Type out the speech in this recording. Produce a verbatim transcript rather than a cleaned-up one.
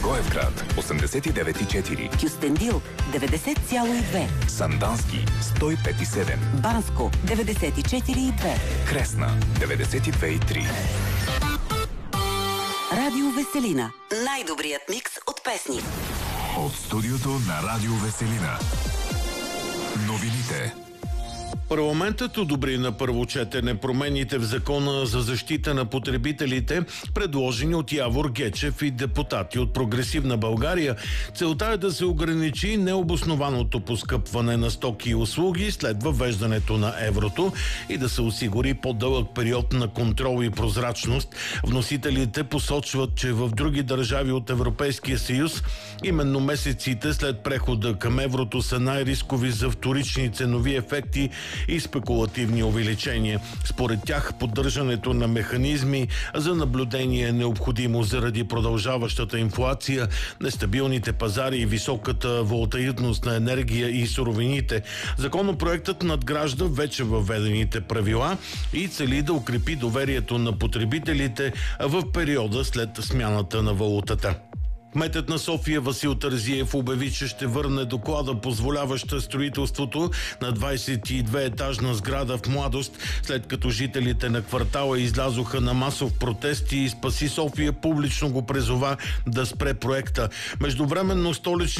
Благоевград осемдесет и девет и четири, Кюстендил деветдесет цяло и две, Сандански сто и пет и седем, Банско деветдесет и четири и две, Кресна деветдесет и две и три. Радио Веселина. Най-добрият микс от песни. От студиото на Радио Веселина. Новините. Парламентът одобри на първо четене промените в Закона за защита на потребителите, предложени от Явор Гечев и депутати от Прогресивна България. Целта е да се ограничи необоснованото поскъпване на стоки и услуги след въвеждането на еврото и да се осигури по-дълъг период на контрол и прозрачност. Вносителите посочват, че в други държави от Европейския съюз именно месеците след прехода към еврото са най-рискови за вторични ценови ефекти и спекулативни увеличения. Според тях поддържането на механизми за наблюдение е необходимо заради продължаващата инфлация, нестабилните пазари и високата волатилитност на енергия и суровините. Законопроектът надгражда вече въведените правила и цели да укрепи доверието на потребителите в периода след смяната на валутата. Кметът на София Васил Терзиев обяви, че ще върне доклада, позволяваща строителството на двадесет и две етажна сграда в Младост, след като жителите на квартала излязоха на масов протест и Спаси София публично го призова да спре проекта. Междувременно столични